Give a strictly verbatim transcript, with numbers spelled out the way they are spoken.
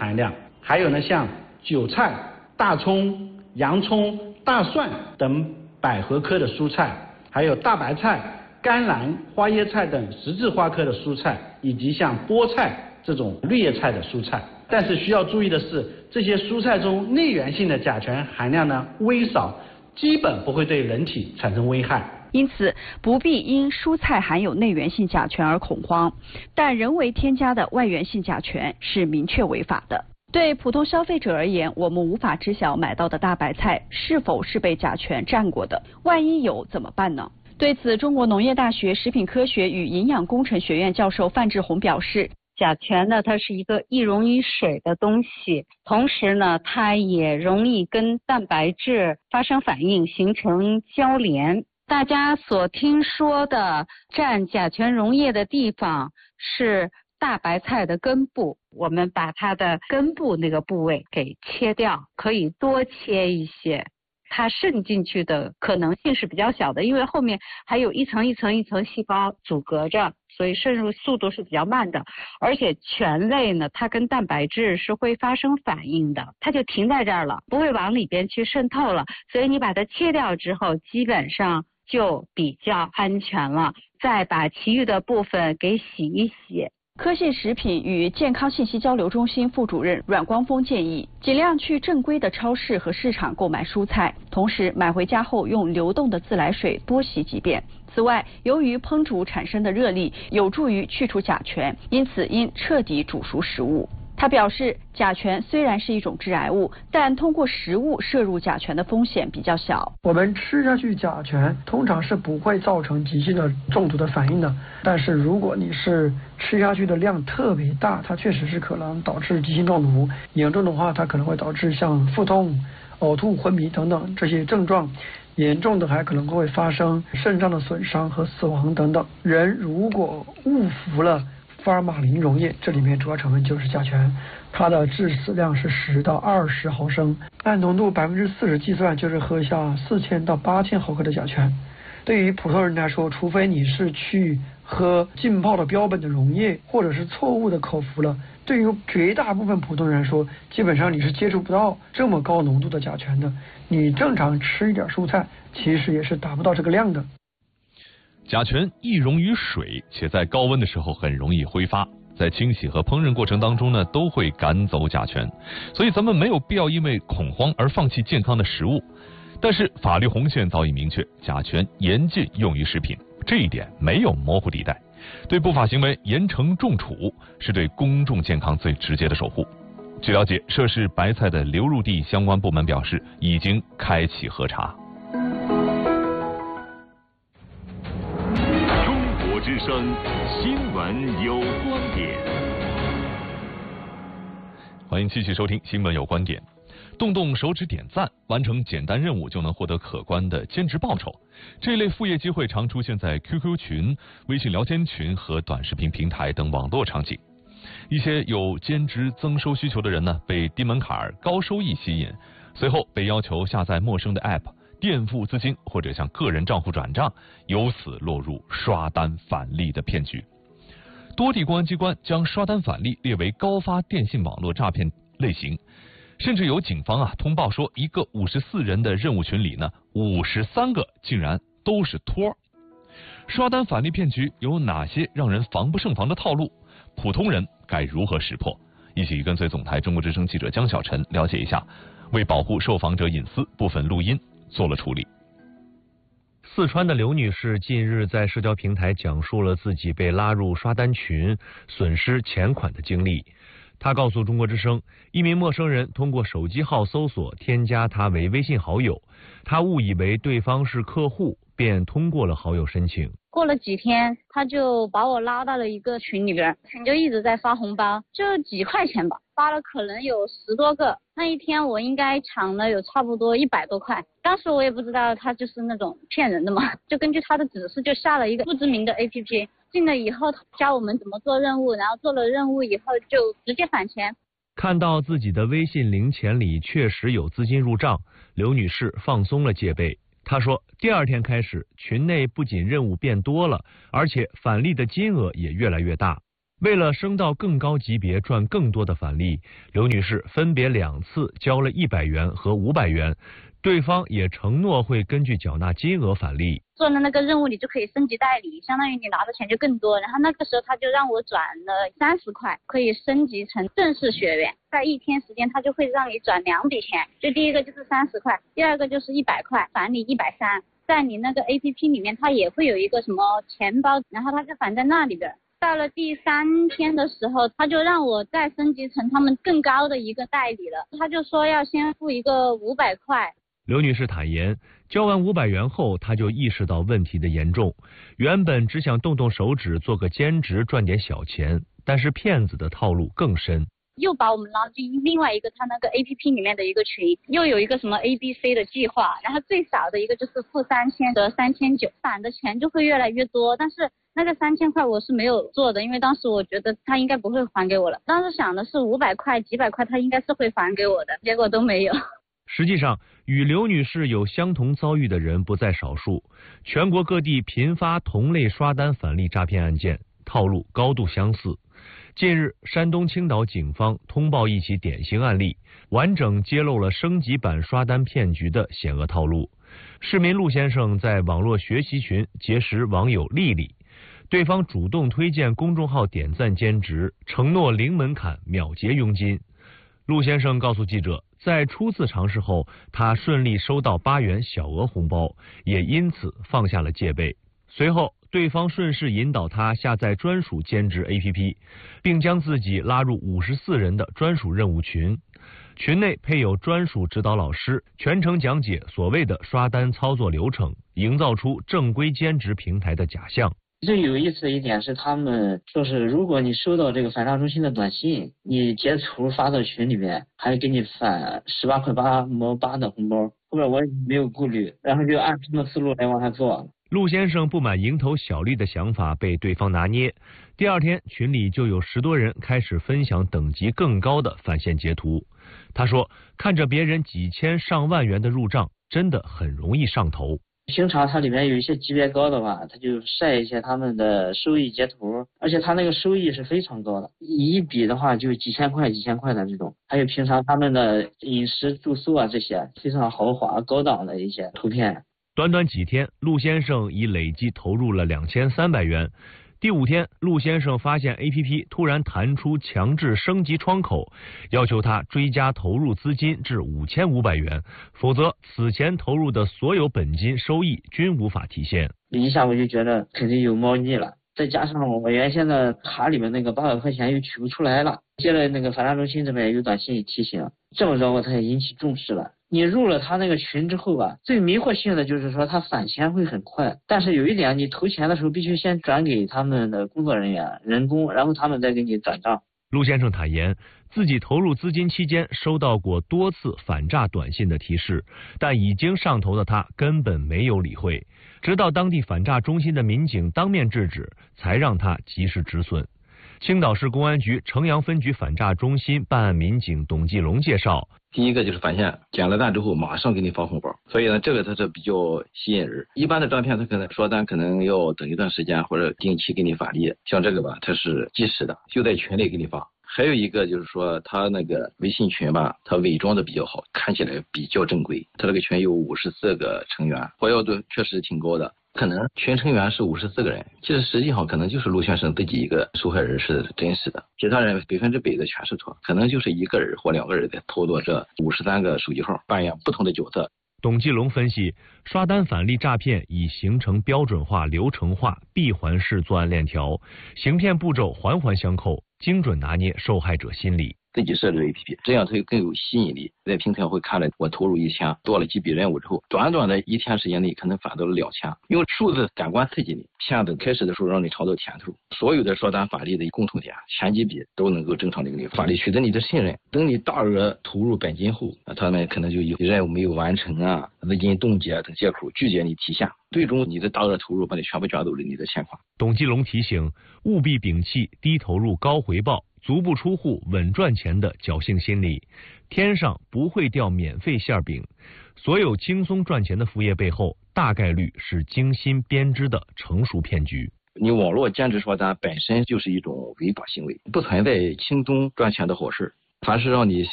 含量。还有呢，像韭菜、大葱、洋葱、大蒜等百合科的蔬菜，还有大白菜、甘蓝、花椰菜等十字花科的蔬菜，以及像菠菜这种绿叶菜的蔬菜。但是需要注意的是，这些蔬菜中内源性的甲醛含量呢微少，基本不会对人体产生危害。 因此，不必因蔬菜含有内源性甲醛而恐慌，但人为添加的外源性甲醛是明确违法的。对普通消费者而言，我们无法知晓买到的大白菜是否是被甲醛蘸过的，万一有怎么办呢？对此，中国农业大学食品科学与营养工程学院教授范志红表示， 甲醛呢，它是一个易溶于水的东西，同时呢，它也容易跟蛋白质发生反应，形成交联。大家所听说的占甲醛溶液的地方是大白菜的根部，我们把它的根部那个部位给切掉，可以多切一些，它渗进去的可能性是比较小的，因为后面还有一层一层一层细胞阻隔着，所以渗入速度是比较慢的。而且醛类呢，它跟蛋白质是会发生反应的，它就停在这儿了，不会往里边去渗透了，所以你把它切掉之后，基本上就比较安全了，再把其余的部分给洗一洗。 科信食品与健康信息交流中心副主任阮光峰建议，尽量去正规的超市和市场购买蔬菜，同时买回家后用流动的自来水多洗几遍。此外，由于烹煮产生的热力有助于去除甲醛，因此应彻底煮熟食物。他表示，甲醛虽然是一种致癌物，但通过食物摄入甲醛的风险比较小。 我们吃下去甲醛通常是不会造成急性的中毒的反应的，但是如果你是吃下去的量特别大，它确实是可能导致急性中毒，严重的话它可能会导致像腹痛、呕吐、昏迷等等这些症状，严重的还可能会发生肾脏的损伤和死亡等等。人如果误服了福尔马林溶液，这里面主要成分就是甲醛，它的致死量是十到二十毫升，按浓度百分之四十计算，就是喝下四千到八千毫克的甲醛。对于普通人来说，除非你是去喝浸泡的标本的溶液，或者是错误的口服了，对于绝大部分普通人来说，基本上你是接触不到这么高浓度的甲醛的。你正常吃一点蔬菜，其实也是达不到这个量的。 甲醛易溶于水，且在高温的时候很容易挥发，在清洗和烹饪过程当中呢，都会赶走甲醛，所以咱们没有必要因为恐慌而放弃健康的食物。但是法律红线早已明确，甲醛严禁用于食品，这一点没有模糊地带。对不法行为严惩重处，是对公众健康最直接的守护。据了解，涉事白菜的流入地相关部门表示，已经开启核查。 之声新闻有观点， 欢迎继续收听新闻有观点。动动手指点赞，完成简单任务就能获得可观的兼职报酬。这类副业机会常出现在 Q Q 群、微信聊天群和短视频平台等网络场景。一些有兼职增收需求的人呢，被低门槛、高收益吸引，随后被要求下载陌生的 App。垫付资金或者向个人账户转账，由此落入刷单返利的骗局。多地公安机关将刷单返利列为高发电信网络诈骗类型，甚至有警方啊通报说，一个五十四人的任务群里呢，五十三个竟然都是托。刷单返利骗局有哪些让人防不胜防的套路？普通人该如何识破？一起跟随总台中国之声记者江小晨了解一下。为保护受访者隐私，部分录音做了处理。 四川的刘女士近日在社交平台讲述了自己被拉入刷单群、损失钱款的经历。她告诉中国之声，一名陌生人通过手机号搜索添加她为微信好友，她误以为对方是客户，便通过了好友申请。 过了几天，他就把我拉到了一个群里边，群就一直在发红包，就几块钱吧，发了可能有十多个。那一天我应该抢了有差不多一百多块。当时我也不知道他就是那种骗人的嘛，就根据他的指示就下了一个不知名的 A P P， 进了以后教我们怎么做任务，然后做了任务以后就直接返钱。 看到自己的微信零钱里确实有资金入账，刘女士放松了戒备。他说，第二天开始，群内不仅任务变多了，而且返利的金额也越来越大。 为了升到更高级别赚更多的返利，刘女士分别两次交了一百元和五百元，对方也承诺会根据缴纳金额返利。 做了那个任务，你就可以升级代理，相当于你拿的钱就更多。然后那个时候他就让我转了三十块，可以升级成正式学员。在一天时间，他就会让你转两笔钱，就第一个就是三十块，第二个就是一百块，返你一百三。在你那个 A P P 里面，它也会有一个什么钱包，然后它就返在那里边。到了第三天的时候，他就让我再升级成他们更高的一个代理了，他就说要先付一个五百块。 刘女士坦言，交完五百元后，她就意识到问题的严重。原本只想动动手指做个兼职赚点小钱，但是骗子的套路更深。 又把我们拉进另外一个他那个 A P P 里面的一个群，又有一个什么 A B C 的计划，然后最少的一个就是付三千的三千九，返的钱就会越来越多。但是那个三千块我是没有做的，因为当时我觉得他应该不会还给我了。当时想的是五百块、几百块他应该是会还给我的，结果都没有。 实际上，与刘女士有相同遭遇的人不在少数，全国各地频发同类刷单返利诈骗案件，套路高度相似。近日，山东青岛警方通报一起典型案例，完整揭露了升级版刷单骗局的险恶套路。市民陆先生在网络学习群结识网友丽丽，对方主动推荐公众号点赞兼职，承诺零门槛秒结佣金。陆先生告诉记者，在初次尝试后，他顺利收到八元小额红包，也因此放下了戒备。随后，对方顺势引导他下载专属兼职 A P P， 并将自己拉入五十四人的专属任务群。群内配有专属指导老师，全程讲解所谓的刷单操作流程，营造出正规兼职平台的假象。 最有意思的一点是，他们说是如果你收到这个返账中心的短信，你截图发到群里面，还给你返十八块八毛八的红包。后面我也没有顾虑，然后就按他们思路来往下做。 陆先生不满蝇头小利的想法被对方拿捏，第二天群里就有十多人开始分享等级更高的返现截图。他说，看着别人几千上万元的入账，真的很容易上头。 平常它里面有一些级别高的吧，他就晒一些他们的收益截图，而且他那个收益是非常高的，一笔的话就几千块几千块的这种。还有平常他们的饮食住宿啊，这些非常豪华高档的一些图片。 短短几天，陆先生已累计投入了两千三百元。第五天，陆先生发现 A P P 突然弹出强制升级窗口，要求他追加投入资金至五千五百元，否则此前投入的所有本金收益均无法体现。 一下我就觉得肯定有猫腻了，再加上我原先的卡里面那个八百块钱又取不出来了，接了那个返账中心这边有短信提醒，这么着我才引起重视了。你入了他那个群之后吧，最迷惑性的就是说他返钱会很快，但是有一点，你投钱的时候必须先转给他们的工作人员人工，然后他们再给你转账。 陆先生坦言，自己投入资金期间收到过多次反诈短信的提示，但已经上头的他根本没有理会，直到当地反诈中心的民警当面制止，才让他及时止损。青岛市公安局城阳分局反诈中心办案民警董继龙介绍， 第一个就是返现，捡了单之后马上给你发红包，所以呢，这个它是比较吸引人。一般的诈骗它可能刷单可能要等一段时间或者定期给你返利，像这个吧，它是及时的，就在群里给你发。还有一个就是说，他那个微信群吧，他伪装的比较好，看起来比较正规。他这个群有五十四个成员，活跃度确实挺高的。可能群成员是五十四个人，其实实际上可能就是陆先生自己一个受害人是真实的，其他人百分之百的全是错，可能就是一个人或两个人在操作这五十三个手机号，扮演不同的角色。 董继龙分析，刷单返利诈骗已形成标准化、流程化、闭环式作案链条，行骗步骤环环相扣，精准拿捏受害者心理。 自己设置 A P P， 这样才更有吸引力。在平台会看了我投入一千，做了几笔任务之后，短短的一天时间内可能返到了两千，用数字感官刺激你。骗子开始的时候让你尝到甜头，所有的刷单返利的共同点，前几笔都能够正常的给你返利，取得你的信任。等你大额投入本金后，他们可能就有任务没有完成啊、资金冻结等借口拒绝你提现，最终你的大额投入把你全部卷走了你的钱款。 董继龙提醒，务必摒弃低投入高回报、足不出户稳赚钱的侥幸心理，天上不会掉免费馅饼。所有轻松赚钱的副业背后，大概率是精心编织的成熟骗局。 你网络兼职刷单本身就是一种违法行为，不存在轻松赚钱的好事。凡是让你